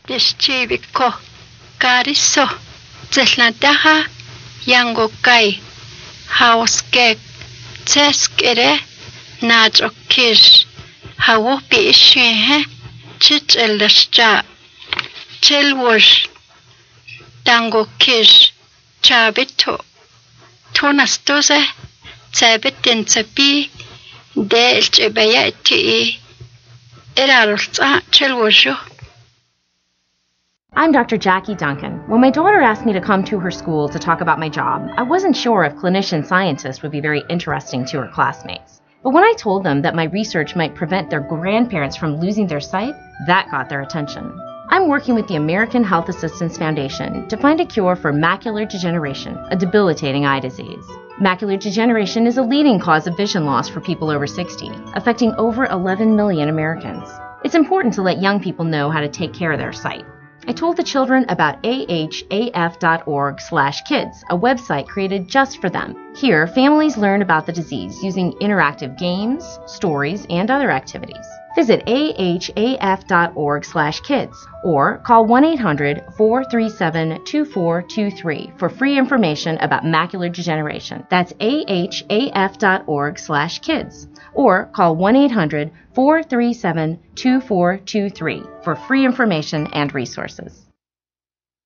Dishchibiko, Kariso, Zelnadaha, Yango Kai, Hauskek, Teskere, Najokish, Hawopi Ishihe, Chich Elashja, Chelwash, Dango Kish, Chabito, Tonastoze, Tabitin Tabi, Del Chebayati, Erarulza, Chelwashu. I'm Dr. Jackie Duncan. When my daughter asked me to come to her school to talk about my job, I wasn't sure if clinician scientists would be very interesting to her classmates. But when I told them that my research might prevent their grandparents from losing their sight, that got their attention. I'm working with the American Health Assistance Foundation to find a cure for macular degeneration, a debilitating eye disease. Macular degeneration is a leading cause of vision loss for people over 60, affecting over 11 million Americans. It's important to let young people know how to take care of their sight. I told the children about ahaf.org/kids, a website created just for them. Here, families learn about the disease using interactive games, stories, and other activities. Visit ahaf.org/kids or call 1-800-437-2423 for free information about macular degeneration. That's ahaf.org/kids or call 1-800-437-2423 for free information and resources.